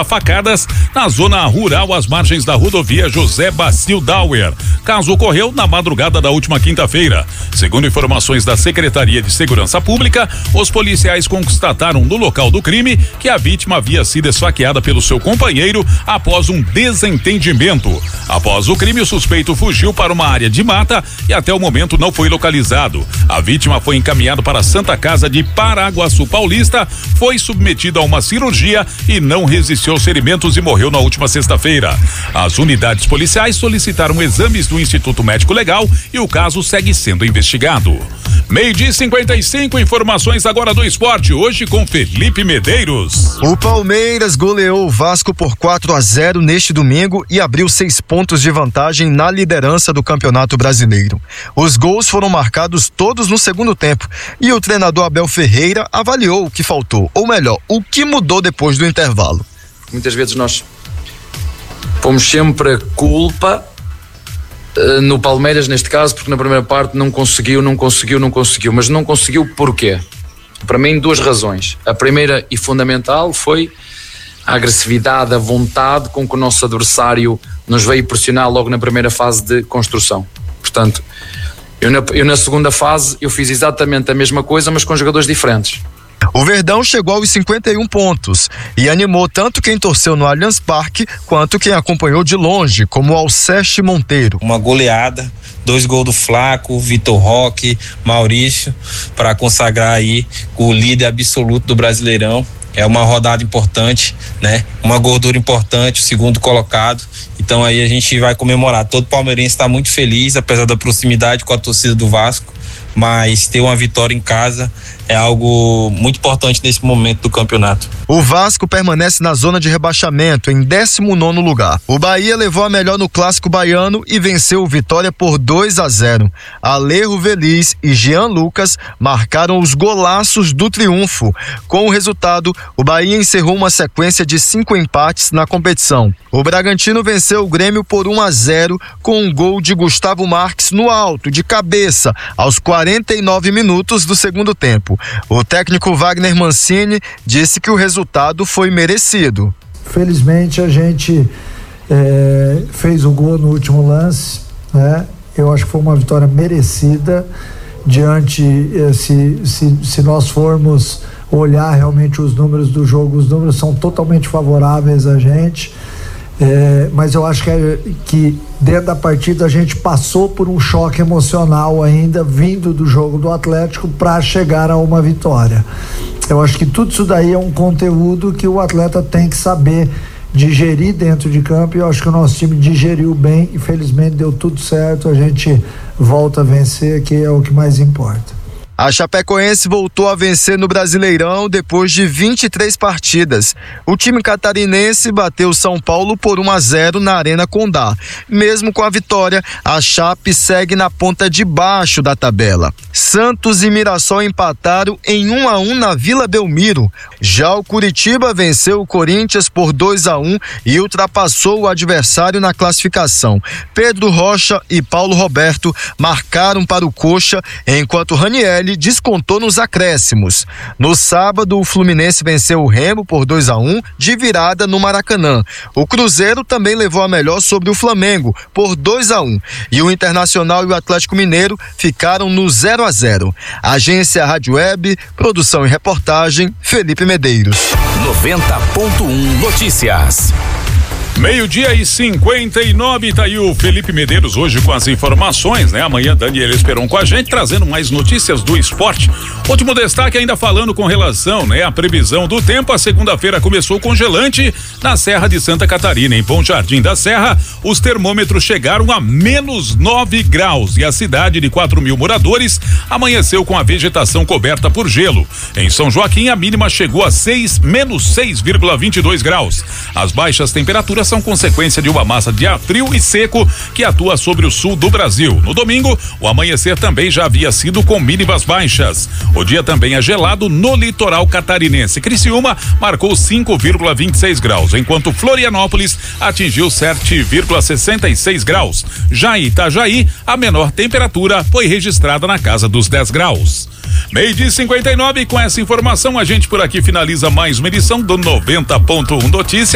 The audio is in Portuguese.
facadas na zona rural às margens da rodovia José Bacil Dauer. Caso ocorreu na madrugada da última quinta-feira. Segundo informações da Secretaria de Segurança Pública, os policiais constataram no local do crime que a vítima havia sido esfaqueada pelo seu companheiro após um desentendimento. Após o crime, o suspeito fugiu para uma área de mata e até o momento não foi localizado. A vítima foi encaminhada para a Santa Casa de Paraguaçu Paulista, foi submetida a uma cirurgia e não resistiu aos ferimentos e morreu na última sexta-feira. As unidades policiais solicitaram exames do Instituto Médico Legal e o caso segue sendo investigado. 12:55, informações agora do esporte, hoje com Felipe Medeiros. O Palmeiras goleou o Vasco por 4-0 neste domingo e abriu 6 pontos de vantagem na liderança do Campeonato Brasileiro. Os gols foram marcados todos no segundo tempo e o treinador Abel Ferreira avaliou o que faltou, ou melhor, o que mudou depois do intervalo. Muitas vezes nós pomos sempre a culpa no Palmeiras, neste caso, porque na primeira parte não conseguiu, mas não conseguiu porquê? Para mim, 2 razões. A primeira e fundamental foi a agressividade, a vontade com que o nosso adversário nos veio pressionar logo na primeira fase de construção. Portanto, eu na segunda fase eu fiz exatamente a mesma coisa, mas com jogadores diferentes. O Verdão chegou aos 51 pontos e animou tanto quem torceu no Allianz Parque quanto quem acompanhou de longe, como o Alceste Monteiro. Uma goleada, 2 gols do Flaco, Vitor Roque, Maurício, para consagrar aí o líder absoluto do Brasileirão. É uma rodada importante, né? Uma gordura importante, o segundo colocado. Então aí a gente vai comemorar. Todo palmeirense está muito feliz, apesar da proximidade com a torcida do Vasco, mas ter uma vitória em casa é algo muito importante nesse momento do campeonato. O Vasco permanece na zona de rebaixamento em 19º lugar. O Bahia levou a melhor no Clássico Baiano e venceu o Vitória por 2-0. Alejo Veliz e Jean Lucas marcaram os golaços do triunfo. Com o resultado, o Bahia encerrou uma sequência de 5 empates na competição. O Bragantino venceu o Grêmio por 1-0 com um gol de Gustavo Marques no alto, de cabeça, aos 49 minutos do segundo tempo. O técnico Wagner Mancini disse que o resultado foi merecido. Felizmente a gente fez o gol no último lance, né? Eu acho que foi uma vitória merecida diante, se nós formos olhar realmente os números do jogo, os números são totalmente favoráveis a gente. Mas eu acho que dentro da partida a gente passou por um choque emocional ainda vindo do jogo do Atlético para chegar a uma vitória. Eu acho que tudo isso daí é um conteúdo que o atleta tem que saber digerir dentro de campo, e eu acho que o nosso time digeriu bem e felizmente deu tudo certo. A gente volta a vencer, que é o que mais importa. A Chapecoense voltou a vencer no Brasileirão depois de 23 partidas. O time catarinense bateu o São Paulo por 1-0 na Arena Condá. Mesmo com a vitória, a Chape segue na ponta de baixo da tabela. Santos e Mirassol empataram em 1-1 na Vila Belmiro. Já o Curitiba venceu o Corinthians por 2-1 e ultrapassou o adversário na classificação. Pedro Rocha e Paulo Roberto marcaram para o Coxa, enquanto Ranieri descontou nos acréscimos. No sábado, o Fluminense venceu o Remo por 2-1 de virada no Maracanã. O Cruzeiro também levou a melhor sobre o Flamengo por 2-1 e o Internacional e o Atlético Mineiro ficaram no 0-0. Agência Rádio Web, produção e reportagem, Felipe Medeiros. 90.1 Notícias. 12:59, tá aí o Felipe Medeiros hoje com as informações, né? Amanhã Daniel Esperon com a gente, trazendo mais notícias do esporte. Último destaque ainda falando com relação, né? A previsão do tempo, a segunda-feira começou congelante na Serra de Santa Catarina. Em Bom Jardim da Serra, os termômetros chegaram a -9 graus e a cidade de 4.000 moradores amanheceu com a vegetação coberta por gelo. Em São Joaquim, a mínima chegou a -6,22 graus. As baixas temperaturas são consequência de uma massa de ar frio e seco que atua sobre o sul do Brasil. No domingo, o amanhecer também já havia sido com mínimas baixas. O dia também é gelado no litoral catarinense. Criciúma marcou 5,26 graus, enquanto Florianópolis atingiu 7,66 graus. Já em Itajaí, a menor temperatura foi registrada na casa dos 10 graus. 12:59, com essa informação a gente por aqui finaliza mais uma edição do 90.1 Notícias.